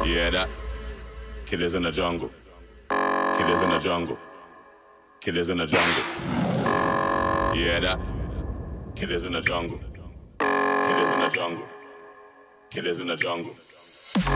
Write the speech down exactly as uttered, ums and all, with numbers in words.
Yeah, that. Killers in the jungle. Killers in the jungle. Killers in the jungle. Yeah, that. Killers in the jungle. Killers in the jungle. Killers in the jungle.